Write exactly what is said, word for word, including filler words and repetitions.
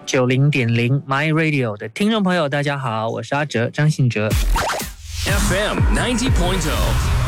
九零点零 My Radio 的听众朋友，大家好，我是阿哲，张信哲。 F M ninety point oh